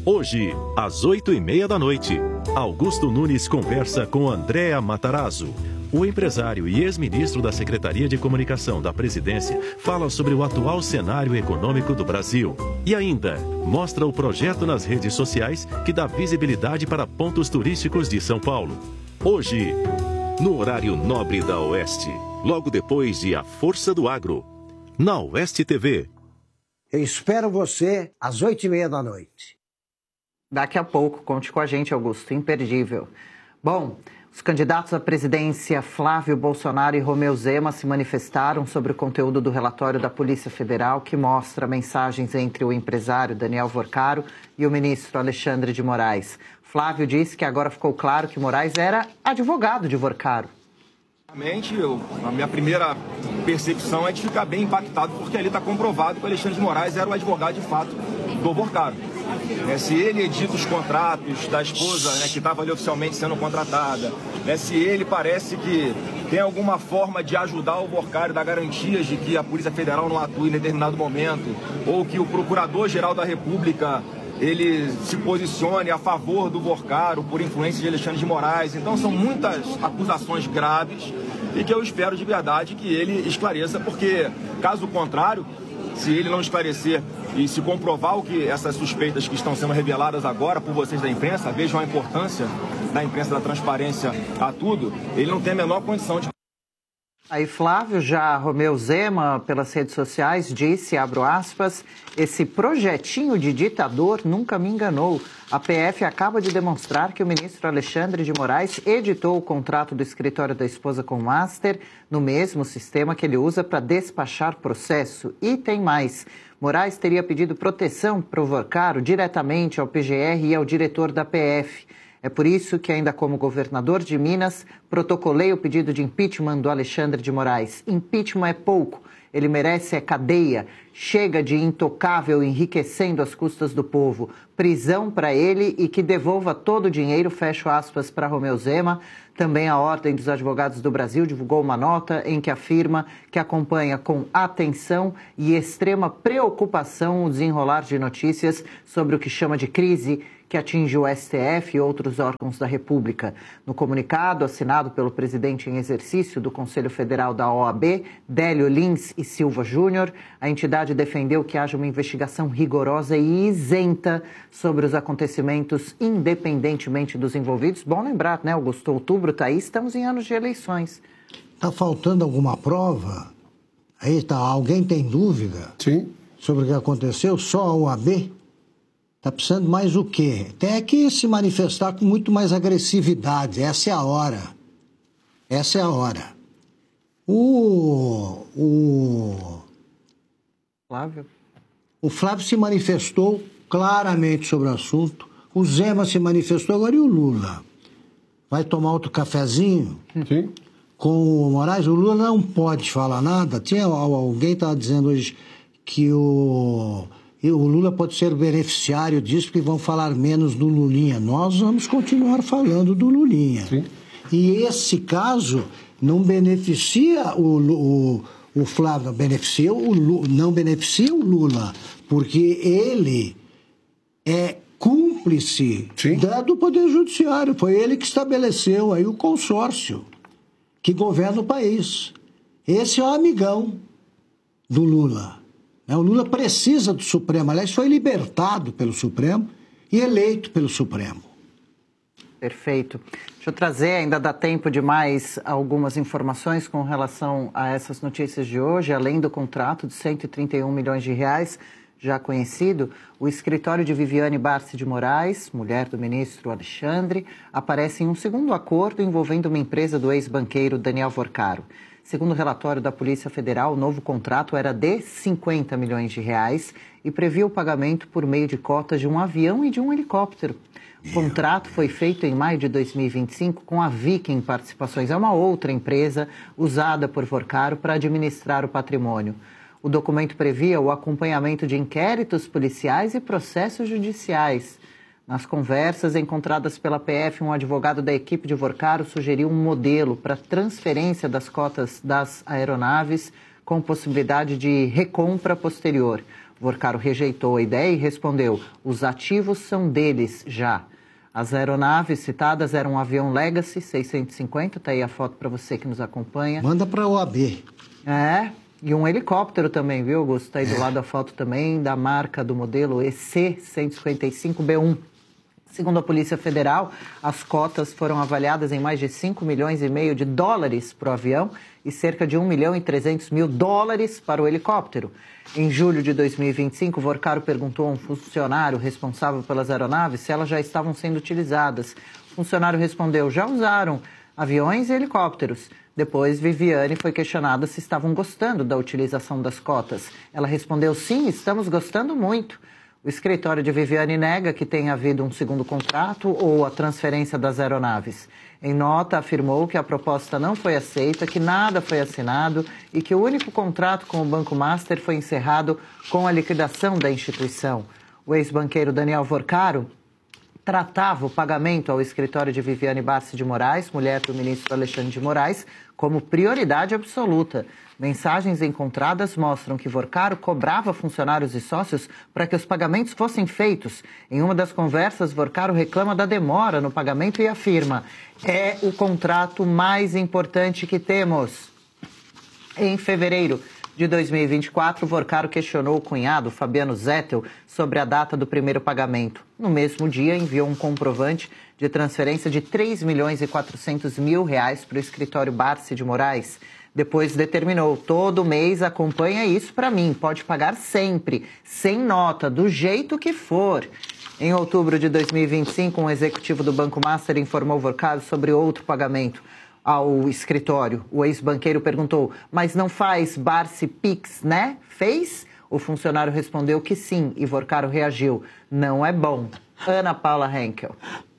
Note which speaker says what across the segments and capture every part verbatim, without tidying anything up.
Speaker 1: Hoje, às oito e meia da noite, Augusto Nunes conversa com Andréa Matarazzo. O empresário e ex-ministro da Secretaria de Comunicação da Presidência fala sobre o atual cenário econômico do Brasil. E ainda, mostra o projeto nas redes sociais que dá visibilidade para pontos turísticos de São Paulo. Hoje, no horário nobre da Oeste, logo depois de A Força do Agro, na Oeste T V.
Speaker 2: Eu espero você às oito e meia da noite.
Speaker 3: Daqui a pouco, conte com a gente, Augusto, imperdível. Bom, os candidatos à presidência Flávio Bolsonaro e Romeu Zema se manifestaram sobre o conteúdo do relatório da Polícia Federal que mostra mensagens entre o empresário Daniel Vorcaro e o ministro Alexandre de Moraes. Flávio disse que agora ficou claro que Moraes era advogado de Vorcaro.
Speaker 4: Realmente, eu, a minha primeira percepção é de ficar bem impactado, porque ali está comprovado que o Alexandre de Moraes era o advogado de fato do Vorcaro. Né, se ele edita os contratos da esposa, né, que estava ali oficialmente sendo contratada, né, se ele parece que tem alguma forma de ajudar o Vorcaro, dar garantias de que a Polícia Federal não atue em determinado momento, ou que o Procurador-Geral da República ele se posicione a favor do Vorcaro por influência de Alexandre de Moraes. Então são muitas acusações graves e que eu espero de verdade que ele esclareça, porque caso contrário, se ele não esclarecer e se comprovar o que essas suspeitas que estão sendo reveladas agora por vocês da imprensa, vejam a importância da imprensa, da transparência a tudo, ele não tem a menor condição de...
Speaker 3: Aí Flávio, já Romeu Zema, pelas redes sociais, disse, abro aspas, esse projetinho de ditador nunca me enganou. A P F acaba de demonstrar que o ministro Alexandre de Moraes editou o contrato do escritório da esposa com o Master no mesmo sistema que ele usa para despachar processo. E tem mais. Moraes teria pedido proteção para o Vorcaro diretamente ao P G R e ao diretor da P F. É por isso que, ainda como governador de Minas, protocolei o pedido de impeachment do Alexandre de Moraes. Impeachment é pouco, ele merece é cadeia. Chega de intocável enriquecendo às custas do povo. Prisão para ele e que devolva todo o dinheiro, fecho aspas, para Romeu Zema. Também a Ordem dos Advogados do Brasil divulgou uma nota em que afirma que acompanha com atenção e extrema preocupação o desenrolar de notícias sobre o que chama de crise que atinge o S T F e outros órgãos da República. No comunicado assinado pelo presidente em exercício do Conselho Federal da O A B, Délio Lins e Silva Júnior, a entidade defendeu que haja uma investigação rigorosa e isenta sobre os acontecimentos, independentemente dos envolvidos. Bom lembrar, né, Augusto? Outubro está aí, estamos em anos de eleições.
Speaker 2: Está faltando alguma prova? Aí tá, alguém tem dúvida?
Speaker 5: Sim.
Speaker 2: Sobre o que aconteceu? Só a O A B? Está precisando mais o quê? Tem que se manifestar com muito mais agressividade. Essa é a hora. Essa é a hora. O... O...
Speaker 3: Flávio?
Speaker 2: O Flávio se manifestou claramente sobre o assunto. O Zema se manifestou agora e o Lula? Vai tomar outro cafezinho?
Speaker 5: Sim.
Speaker 2: Com o Moraes? O Lula não pode falar nada. Tinha, alguém estava dizendo hoje que o... E o Lula pode ser o beneficiário disso, porque vão falar menos do Lulinha. Nós vamos continuar falando do Lulinha.
Speaker 5: Sim.
Speaker 2: E esse caso não beneficia o, o, o Flávio, beneficia o Lula, não beneficia o Lula, porque ele é cúmplice da, do Poder Judiciário. Foi ele que estabeleceu aí o consórcio que governa o país. Esse é o amigão do Lula. O Lula precisa do Supremo. Aliás, foi libertado pelo Supremo e eleito pelo Supremo.
Speaker 3: Perfeito. Deixa eu trazer, ainda dá tempo de mais algumas informações com relação a essas notícias de hoje. Além do contrato de cento e trinta e um milhões de reais, já conhecido, o escritório de Viviane Barsi de Moraes, mulher do ministro Alexandre, aparece em um segundo acordo envolvendo uma empresa do ex-banqueiro Daniel Vorcaro. Segundo o relatório da Polícia Federal, o novo contrato era de cinquenta milhões de reais e previa o pagamento por meio de cotas de um avião e de um helicóptero. O contrato foi feito em maio de dois mil e vinte e cinco com a Viking Participações, é uma outra empresa usada por Vorcaro para administrar o patrimônio. O documento previa o acompanhamento de inquéritos policiais e processos judiciais. Nas conversas encontradas pela P F, um advogado da equipe de Vorcaro sugeriu um modelo para transferência das cotas das aeronaves com possibilidade de recompra posterior. Vorcaro rejeitou a ideia e respondeu: os ativos são deles já. As aeronaves citadas eram um avião Legacy seiscentos e cinquenta, tá aí a foto para você que nos acompanha.
Speaker 2: Manda para a O A B.
Speaker 3: É, e um helicóptero também, viu, Augusto? Tá aí do lado a foto também da marca do modelo E C cento e cinquenta e cinco B um. Segundo a Polícia Federal, as cotas foram avaliadas em mais de cinco milhões e meio de dólares para o avião e cerca de um milhão e trezentos mil dólares para o helicóptero. Em julho de dois mil e vinte e cinco, Vorcaro perguntou a um funcionário responsável pelas aeronaves se elas já estavam sendo utilizadas. O funcionário respondeu: já usaram aviões e helicópteros. Depois, Viviane foi questionada se estavam gostando da utilização das cotas. Ela respondeu: sim, estamos gostando muito. O escritório de Viviane nega que tenha havido um segundo contrato ou a transferência das aeronaves. Em nota, afirmou que a proposta não foi aceita, que nada foi assinado e que o único contrato com o Banco Master foi encerrado com a liquidação da instituição. O ex-banqueiro Daniel Vorcaro tratava o pagamento ao escritório de Viviane Barsi de Moraes, mulher do ministro Alexandre de Moraes, como prioridade absoluta. Mensagens encontradas mostram que Vorcaro cobrava funcionários e sócios para que os pagamentos fossem feitos. Em uma das conversas, Vorcaro reclama da demora no pagamento e afirma: é o contrato mais importante que temos. Em fevereiro de dois mil e vinte e quatro, Vorcaro questionou o cunhado, Fabiano Zettel, sobre a data do primeiro pagamento. No mesmo dia, enviou um comprovante de transferência de três milhões e quatrocentos mil reais para o escritório Barsi de Moraes. Depois determinou: todo mês acompanha isso para mim, pode pagar sempre, sem nota, do jeito que for. Em outubro de dois mil e vinte e cinco, um executivo do Banco Master informou Vorcaro sobre outro pagamento ao escritório. O ex-banqueiro perguntou: mas não faz Barsi Pix, né? Fez? O funcionário respondeu que sim, e Vorcaro reagiu: não é bom. Ana Paula Henkel.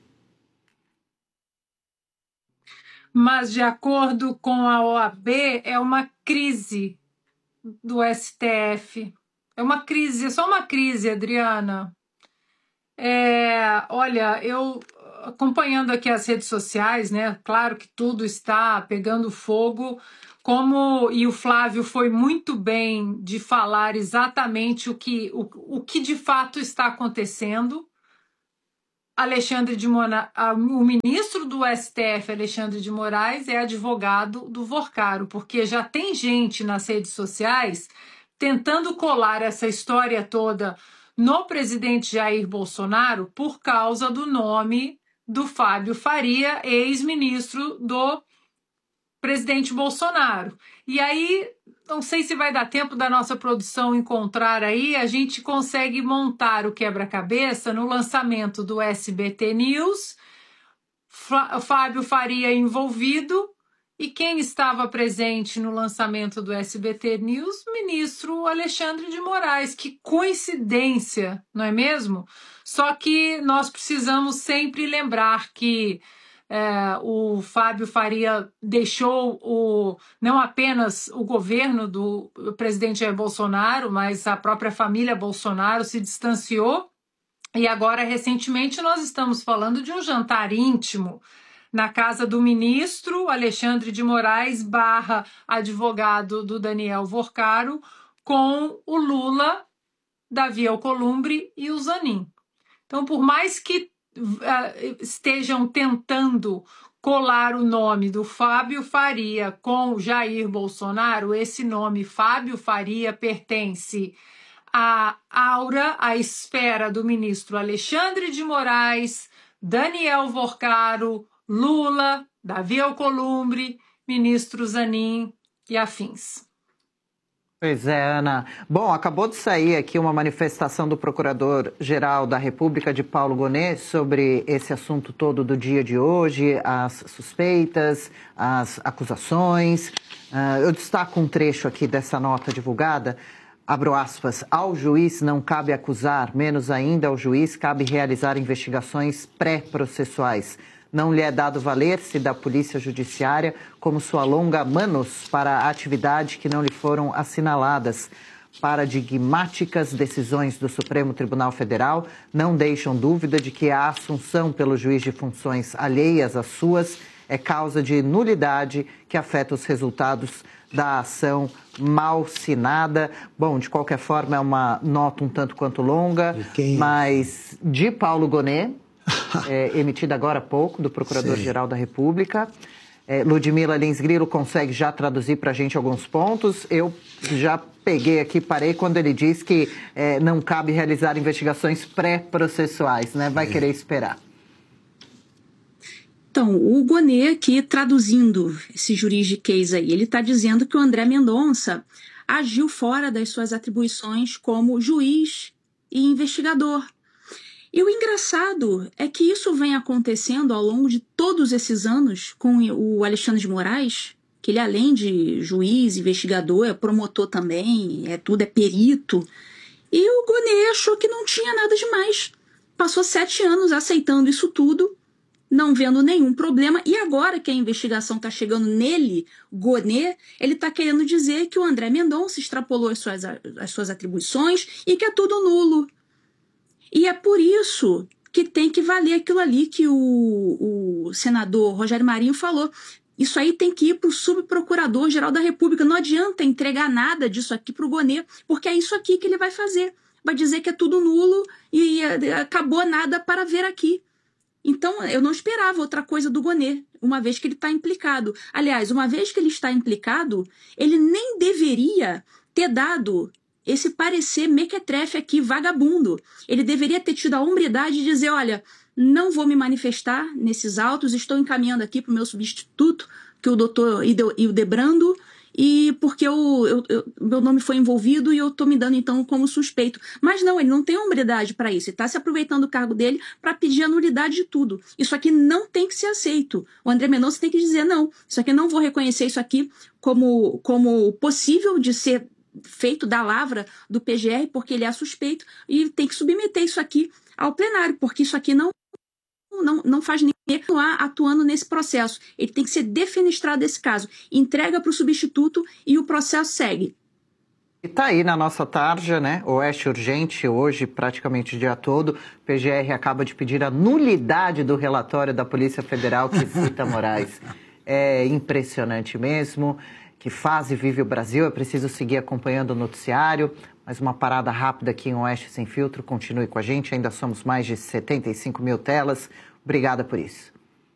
Speaker 5: Mas, de acordo com a O A B, é uma crise do S T F. É uma crise, é só uma crise, Adriana. É, olha, eu acompanhando aqui as redes sociais, né? Claro que tudo está pegando fogo, como e o Flávio foi muito bem de falar exatamente o que, o, o que de fato está acontecendo. Alexandre de Moraes, o ministro do S T F, Alexandre de Moraes, é advogado do Vorcaro, porque já tem gente nas redes sociais tentando colar essa história toda no presidente Jair Bolsonaro por causa do nome do Fábio Faria, ex-ministro do presidente Bolsonaro. E aí, não sei se vai dar tempo da nossa produção encontrar aí, a gente consegue montar o quebra-cabeça no lançamento do S B T News, Fábio Faria envolvido, e quem estava presente no lançamento do S B T News? O ministro Alexandre de Moraes. Que coincidência, não é mesmo? Só que nós precisamos sempre lembrar que É, o Fábio Faria deixou o, não apenas o governo do presidente Jair Bolsonaro, mas a própria família Bolsonaro se distanciou. E agora, recentemente, nós estamos falando de um jantar íntimo na casa do ministro Alexandre de Moraes barra advogado do Daniel Vorcaro com o Lula, Davi Alcolumbre e o Zanin. Então, por mais que estejam tentando colar o nome do Fábio Faria com Jair Bolsonaro, esse nome Fábio Faria pertence à aura, à esfera do ministro Alexandre de Moraes, Daniel Vorcaro, Lula, Davi Alcolumbre, ministro Zanin e afins.
Speaker 3: Pois é, Ana. Bom, acabou de sair aqui uma manifestação do Procurador-Geral da República, de Paulo Gonet, sobre esse assunto todo do dia de hoje, as suspeitas, as acusações. Uh, eu destaco um trecho aqui dessa nota divulgada. Abro aspas: ao juiz não cabe acusar, menos ainda ao juiz cabe realizar investigações pré-processuais. Não lhe é dado valer-se da polícia judiciária como sua longa manos para a atividade que não lhe foram assinaladas. Paradigmáticas decisões do Supremo Tribunal Federal não deixam dúvida de que a assunção pelo juiz de funções alheias às suas é causa de nulidade que afeta os resultados da ação Malsinada. Bom, de qualquer forma, é uma nota um tanto quanto longa, quem... mas de Paulo Gonet, é, emitida agora há pouco, do Procurador-Geral da República. É, Ludmila Lins Grilo consegue já traduzir para a gente alguns pontos. Eu já peguei aqui, parei quando ele diz que é, não cabe realizar investigações pré-processuais, né? Vai é. querer esperar.
Speaker 6: Então, o Gonet aqui, traduzindo esse juridiquês aí, ele está dizendo que o André Mendonça agiu fora das suas atribuições como juiz e investigador. E o engraçado é que isso vem acontecendo ao longo de todos esses anos com o Alexandre de Moraes, que ele, além de juiz, investigador, é promotor também, é tudo, é perito. E o Gonet achou que não tinha nada demais. Passou sete anos aceitando isso tudo, não vendo nenhum problema, e agora que a investigação está chegando nele, Gonet, ele está querendo dizer que o André Mendonça extrapolou as suas, as suas atribuições e que é tudo nulo. E é por isso que tem que valer aquilo ali que o, o senador Rogério Marinho falou. Isso aí tem que ir para o subprocurador-geral da República. Não adianta entregar nada disso aqui para o Gonet, porque é isso aqui que ele vai fazer. Vai dizer que é tudo nulo e acabou nada para ver aqui. Então, eu não esperava outra coisa do Gonet, uma vez que ele está implicado. Aliás, uma vez que ele está implicado, ele nem deveria ter dado esse parecer mequetrefe aqui, vagabundo. Ele deveria ter tido a hombridade de dizer, olha, não vou me manifestar nesses autos, estou encaminhando aqui para o meu substituto, que é o doutor Hildebrando, e porque eu, eu, eu, meu nome foi envolvido e eu estou me dando, então, como suspeito. Mas não, ele não tem hombridade para isso. Ele está se aproveitando do cargo dele para pedir a nulidade de tudo. Isso aqui não tem que ser aceito. O André Mendonça tem que dizer, não, isso aqui não vou reconhecer isso aqui como, como possível de ser feito da lavra do P G R, porque ele é suspeito, e tem que submeter isso aqui ao plenário, porque isso aqui não, não, não faz ninguém atuando nesse processo. Ele tem que ser defenestrado desse caso. Entrega para o substituto e o processo segue.
Speaker 3: E tá aí na nossa tarja, né? Oeste Urgente, hoje, praticamente o dia todo. O P G R acaba de pedir a nulidade do relatório da Polícia Federal que cita Moraes. É impressionante mesmo. Que fase vive o Brasil? É preciso seguir acompanhando o noticiário. Mais uma parada rápida aqui em Oeste Sem Filtro. Continue com a gente, ainda somos mais de setenta e cinco mil telas. Obrigada por isso.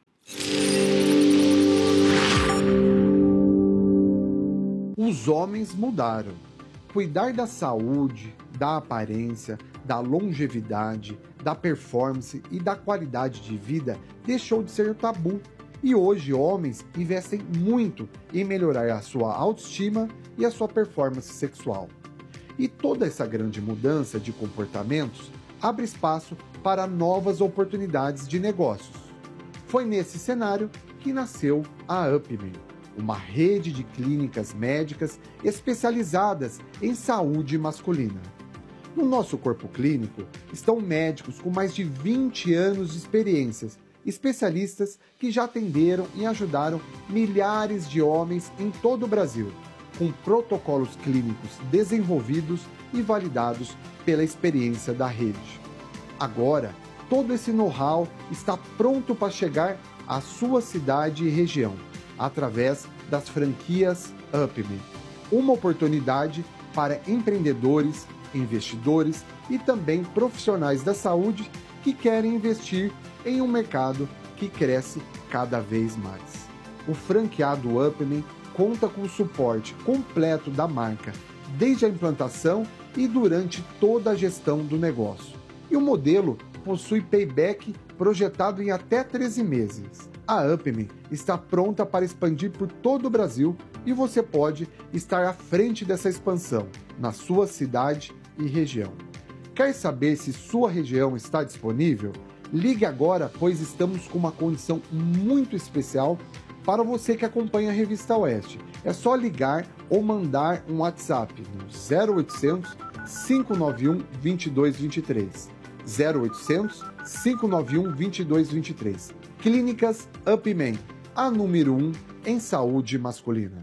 Speaker 7: Os homens mudaram. Cuidar da saúde, da aparência, da longevidade, da performance e da qualidade de vida deixou de ser tabu. E hoje, homens investem muito em melhorar a sua autoestima e a sua performance sexual. E toda essa grande mudança de comportamentos abre espaço para novas oportunidades de negócios. Foi nesse cenário que nasceu a UPME, uma rede de clínicas médicas especializadas em saúde masculina. No nosso corpo clínico estão médicos com mais de vinte anos de experiências, especialistas que já atenderam e ajudaram milhares de homens em todo o Brasil, com protocolos clínicos desenvolvidos e validados pela experiência da rede. Agora, todo esse know-how está pronto para chegar à sua cidade e região, através das franquias UPME. Uma oportunidade para empreendedores, investidores e também profissionais da saúde que querem investir em um mercado que cresce cada vez mais. O franqueado UPME conta com o suporte completo da marca, desde a implantação e durante toda a gestão do negócio. E o modelo possui payback projetado em até treze meses. A UPME está pronta para expandir por todo o Brasil e você pode estar à frente dessa expansão na sua cidade e região. Quer saber se sua região está disponível? Ligue agora, pois estamos com uma condição muito especial para você que acompanha a Revista Oeste. É só ligar ou mandar um WhatsApp no zero oitocentos, cinco nove um, dois dois dois três. zero oitocentos, cinco nove um, dois dois dois três. Clínicas UPME, a número um em saúde masculina.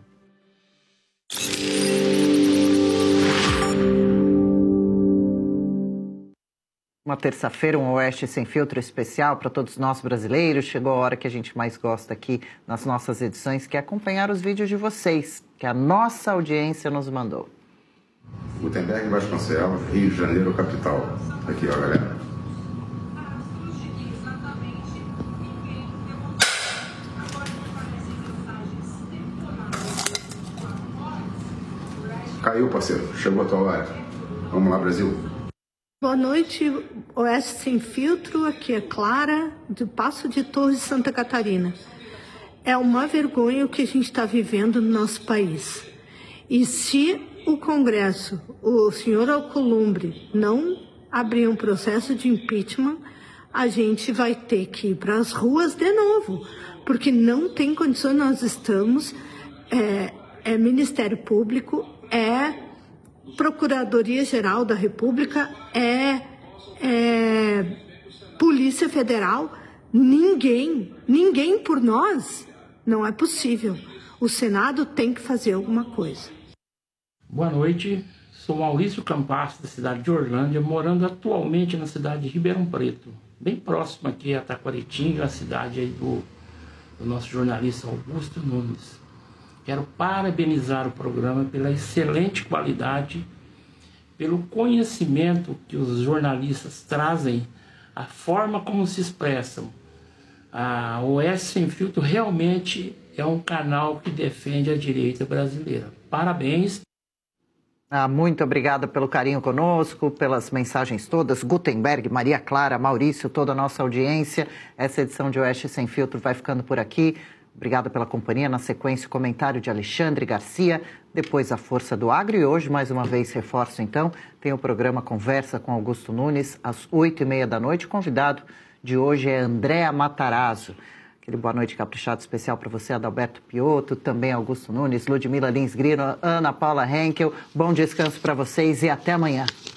Speaker 3: Uma terça-feira, um Oeste Sem Filtro especial para todos nós brasileiros. Chegou a hora que a gente mais gosta aqui nas nossas edições, que é acompanhar os vídeos de vocês, que a nossa audiência nos mandou.
Speaker 8: Gutenberg, Vasconcelos, Rio de Janeiro, capital. Aqui, ó, galera. Caiu, parceiro. Chegou a tua hora. Vamos lá, Brasil.
Speaker 9: Boa noite, Oeste Sem Filtro. Aqui é Clara, do Passo de Torres, Santa Catarina. É uma vergonha o que a gente está vivendo no nosso país. E se o Congresso, o senhor Alcolumbre, não abrir um processo de impeachment, a gente vai ter que ir para as ruas de novo, porque não tem condições. Nós estamos, é, é Ministério Público, é Procuradoria-Geral da República, é, é Polícia Federal. Ninguém, ninguém por nós. Não é possível. O Senado tem que fazer alguma coisa.
Speaker 10: Boa noite, sou Maurício Campasso, da cidade de Orlândia, morando atualmente na cidade de Ribeirão Preto, bem próximo aqui a Taquaritinga, a cidade aí do, do nosso jornalista Augusto Nunes. Quero parabenizar o programa pela excelente qualidade, pelo conhecimento que os jornalistas trazem, a forma como se expressam. A Oeste Sem Filtro realmente é um canal que defende a direita brasileira. Parabéns.
Speaker 3: Ah, muito obrigada pelo carinho conosco, pelas mensagens todas. Gutenberg, Maria Clara, Maurício, toda a nossa audiência. Essa edição de Oeste Sem Filtro vai ficando por aqui. Obrigada pela companhia. Na sequência, o comentário de Alexandre Garcia, depois a Força do Agro. E hoje, mais uma vez, reforço então, tem o programa Conversa com Augusto Nunes, às oito e meia da noite. O convidado de hoje é Andréa Matarazzo. Aquele boa noite caprichado especial para você, Adalberto Piotto, também Augusto Nunes, Ludmila Lins Grino, Ana Paula Henkel. Bom descanso para vocês e até amanhã.